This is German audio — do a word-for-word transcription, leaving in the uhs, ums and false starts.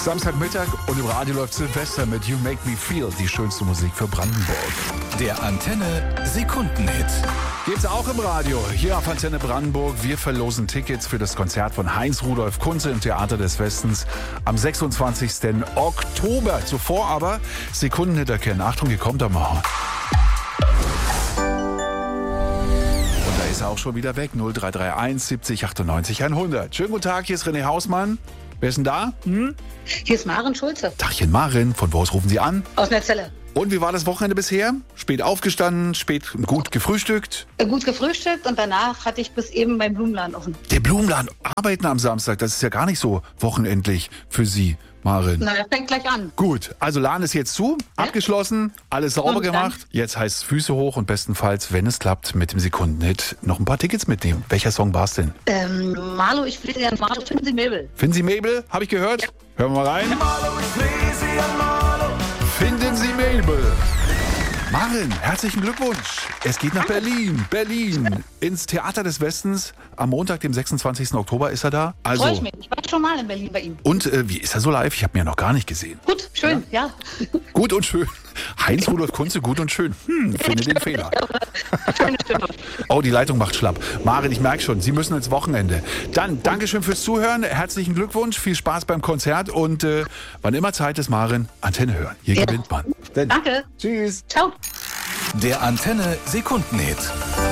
Samstagmittag und im Radio läuft Silvester mit You Make Me Feel, die schönste Musik für Brandenburg. Der Antenne Sekundenhit. Gibt's auch im Radio, hier auf Antenne Brandenburg. Wir verlosen Tickets für das Konzert von Heinz-Rudolf Kunze im Theater des Westens am sechsundzwanzigsten Oktober. Zuvor aber Sekundenhit erkennen. Achtung, hier kommt er mal. Und da ist er auch schon wieder weg. null drei drei eins siebzig achtundneunzig hundert. Schönen guten Tag, hier ist René Hausmann. Wer ist denn da? Hm? Hier ist Maren Schulze. Tachchen Maren, von wo aus rufen Sie an? Aus Netzelle. Und wie war das Wochenende bisher? Spät aufgestanden, spät gut gefrühstückt? Gut gefrühstückt und danach hatte ich bis eben beim Blumenladen offen. Der Blumenladen, arbeiten am Samstag, das ist ja gar nicht so wochenendlich für Sie, Maren. Na, das fängt gleich an. Gut, also Laden ist jetzt zu, ja. Abgeschlossen, alles sauber Und gemacht. dann? Jetzt heißt es Füße hoch und bestenfalls, wenn es klappt, mit dem Sekundenhit noch ein paar Tickets mitnehmen. Welcher Song war es denn? Ähm, Marlo, ich will gerne Marlo, finden Sie Möbel. Finden Sie Mabel? Habe ich gehört? Ja. Hören wir mal rein. Marlo, ich will sie an Marlo. Finden Sie Mabel. Maren, herzlichen Glückwunsch. Es geht nach Berlin. Berlin. Ins Theater des Westens. Am Montag, dem sechsundzwanzigsten Oktober ist er da. Also, freue ich mich. Ich war schon mal in Berlin bei ihm. Und äh, wie ist er so live? Ich habe ihn ja noch gar nicht gesehen. Gut, schön, ja. ja. Gut und schön. Heinz-Rudolf Kunze, gut und schön. Hm, finde den Fehler. Schöne Stimme. Oh, die Leitung macht schlapp. Maren, ich merke schon, Sie müssen ins Wochenende. Dann, Dankeschön fürs Zuhören. Herzlichen Glückwunsch. Viel Spaß beim Konzert. Und äh, wann immer Zeit ist, Maren, Antenne hören. Hier Ja. gewinnt man. Danke. Tschüss. Ciao. Der Antenne Sekundenhit.